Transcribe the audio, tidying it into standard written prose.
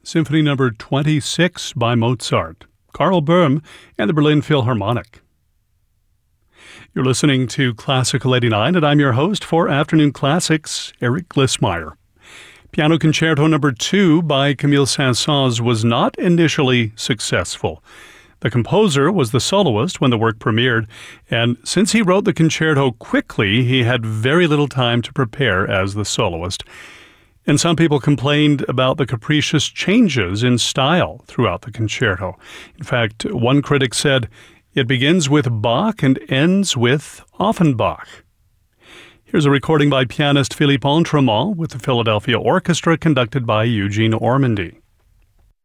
Symphony Number 26 by Mozart, Karl Böhm, and the Berlin Philharmonic. You're listening to Classical 89, and I'm your host for Afternoon Classics, Eric Glissmeyer. Piano Concerto Number 2 by Camille Saint-Saëns was not initially successful. The composer was the soloist when the work premiered, and since he wrote the concerto quickly, he had very little time to prepare as the soloist. And some people complained about the capricious changes in style throughout the concerto. In fact, one critic said, "It begins with Bach and ends with Offenbach." Here's a recording by pianist Philippe Entremont with the Philadelphia Orchestra conducted by Eugene Ormandy.